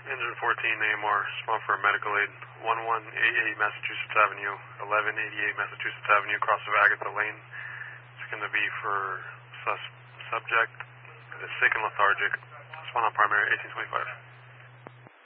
Engine 14 AMR, respond for medical aid, 1188 Massachusetts Avenue, 1188 Massachusetts Avenue, across of Agatha Lane. It's going to be for subject, sick and lethargic. Respond on primary 1825.